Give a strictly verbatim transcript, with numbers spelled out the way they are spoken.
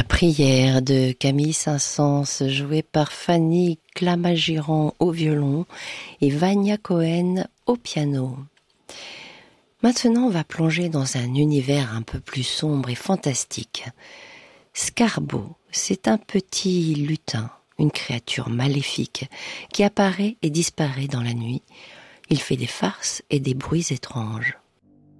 La prière de Camille Saint-Saëns, jouée par Fanny Clamagirand au violon et Vania Cohen au piano. Maintenant, on va plonger dans un univers un peu plus sombre et fantastique. Scarbo, c'est un petit lutin, une créature maléfique qui apparaît et disparaît dans la nuit. Il fait des farces et des bruits étranges.